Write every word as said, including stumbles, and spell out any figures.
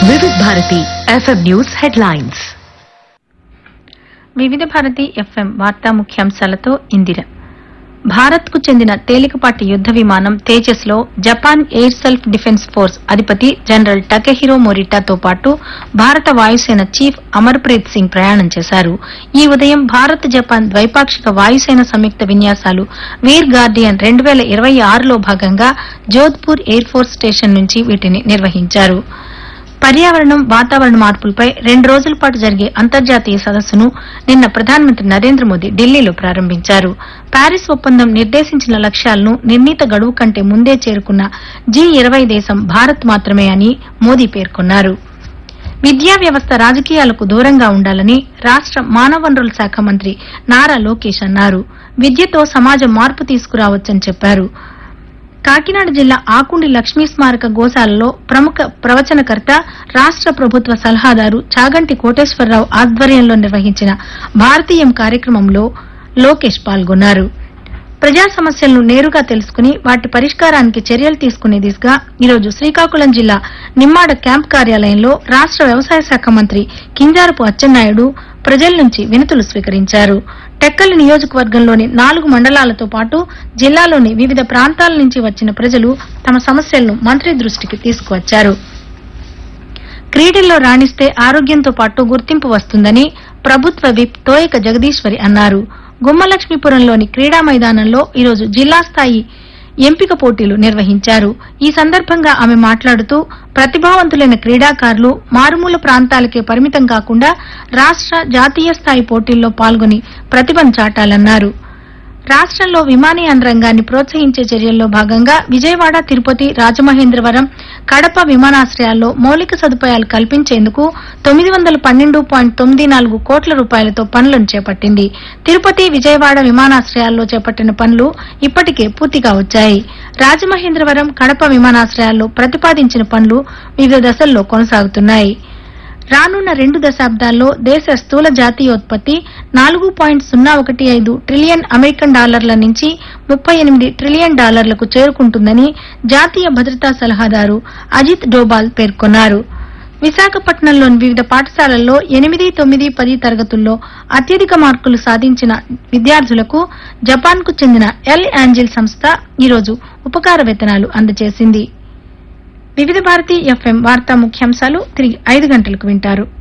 వివిధ Bharati FM news headlines. వివిధ Bharati FM వార్తా ముఖ్యాంశాలతో ఇందిర. భారత్ కు చెందిన తేలికపాటి యుద్ద విమానం తేజస్ లో Japan air self defence force అధిపతి జనరల్ టకెహిరో మొరిటాతో పాటు భారత వాయుసేన చీఫ్ అమర్ప్రీత్ సింగ్ ప్రయాణం చేశారు. ఈ ఉదయం భారత్ జపాన్ ద్వైపాక్షిక వాయుసేన సంయుక్త విన్యాసాలు వీర్ గార్డియన్ రెండు వేల ఇరవై ఆరులో భాగంగా జోధ్పూర్ ఎయిర్ ఫోర్స్ స్టేషన్ నుంచి వీటిని నిర్వహించారు. పర్యావరణం, వాతావరణ మార్పులపై రెండు రోజుల పాటు జరిగే అంతర్జాతీయ సదస్సును నిన్న ప్రధానమంత్రి నరేంద్ర మోదీ ఢిల్లీలో ప్రారంభించారు. ప్యారిస్ ఒప్పందం నిర్దేశించిన లక్ష్యాలను నిర్ణీత గడువు కంటే ముందే చేరుకున్న జీ ఇరవై దేశం భారత్ మాత్రమే అని మోదీ పేర్కొన్నారు. విద్యా వ్యవస్థ రాజకీయాలకు దూరంగా ఉండాలని రాష్ట మానవ వనరుల శాఖ మంత్రి నారా లోకేష్ అన్నారు. విద్యతో సమాజం మార్పు తీసుకురావచ్చని చెప్పారు. కాకినాడ జిల్లా ఆకుండి లక్ష్మీ స్మారక గోశాలలో ప్రముఖ ప్రవచనకర్త, రాష్ట ప్రభుత్వ సలహాదారు చాగంటి కోటేశ్వరరావు ఆధ్వర్యంలో నిర్వహించిన భారతీయం కార్యక్రమంలో లోకేష్ పాల్గొన్నారు. ప్రజా సమస్యలను నేరుగా తెలుసుకుని వాటి పరిష్కారానికి చర్యలు తీసుకునే దిశగా ఈరోజు శ్రీకాకుళం జిల్లా నిమ్మాడ క్యాంప్ కార్యాలయంలో రాష్ట వ్యవసాయ శాఖ మంత్రి కింజారపు అచ్చెన్నాయుడు ప్రజల నుంచి వినతులు స్వీకరించారు. టెక్కలి నియోజకవర్గంలోని నాలుగు మండలాలతో పాటు జిల్లాలోని వివిధ ప్రాంతాల నుంచి వచ్చిన ప్రజలు తమ సమస్యలను మంత్రి దృష్టికి తీసుకువచ్చారు. క్రీడల్లో రాణిస్తే ఆరోగ్యంతో పాటు గుర్తింపు వస్తుందని ప్రభుత్వ విప్ తోయక జగదీశ్వరి అన్నారు. గుమ్మలక్ష్మీపురంలోని క్రీడా మైదానంలో ఈరోజు జిల్లా స్థాయి ఎంపిక పోటీలు నిర్వహించారు. ఈ సందర్భంగా ఆమె మాట్లాడుతూ ప్రతిభావంతులైన క్రీడాకారులు మారుమూల ప్రాంతాలకే పరిమితం కాకుండా రాష్ట, జాతీయ స్థాయి పోటీల్లో పాల్గొని ప్రతిభను చాటాలన్నారు. రాష్టంలో విమానయాన రంగాన్ని ప్రోత్సహించే చర్యల్లో భాగంగా విజయవాడ, తిరుపతి, రాజమహేంద్రవరం, కడప విమానాశ్రయాల్లో మౌలిక సదుపాయాలు కల్పించేందుకు తొమ్మిది వందల పన్నెండు పాయింట్ తొమ్మిది నాలుగు కోట్ల రూపాయలతో పనులను చేపట్టింది. తిరుపతి, విజయవాడ విమానాశ్రయాల్లో చేపట్టిన పనులు ఇప్పటికే పూర్తిగా వచ్చాయి. రాజమహేంద్రవరం, కడప విమానాశ్రయాల్లో ప్రతిపాదించిన పనులు వివిధ దశల్లో కొనసాగుతున్నాయి. రానున్న రెండు దశాబ్దాల్లో దేశ స్థూల జాతీయోత్పత్తి నాలుగు పాయింట్ సున్నా ఒకటి ఐదు ట్రిలియన్ అమెరికన్ డాలర్ల నుంచి ముప్పై ఎనిమిది ట్రిలియన్ డాలర్లకు చేరుకుంటుందని జాతీయ భద్రతా సలహాదారు అజిత్ డోబాల్ పేర్కొన్నారు. విశాఖపట్నంలోని వివిధ పాఠశాలల్లో ఎనిమిది, తొమ్మిది, పది తరగతుల్లో అత్యధిక మార్కులు సాధించిన విద్యార్థులకు జపాన్కు చెందిన ఎల్ యాంజిల్ సంస్థ ఈరోజు ఉపకార వేతనాలు అందజేసింది. వివిధ భారతి ఎఫ్ఎం వార్తా ముఖ్యాంశాలు తిరిగి ఐదు గంటలకు వింటారు.